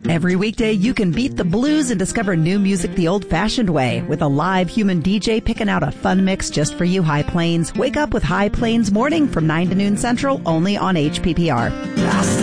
Every weekday, you can beat the blues and discover new music the old-fashioned way with a live human DJ picking out a fun mix just for you, High Plains. Wake up with High Plains Morning from 9 to noon Central, only on HPPR.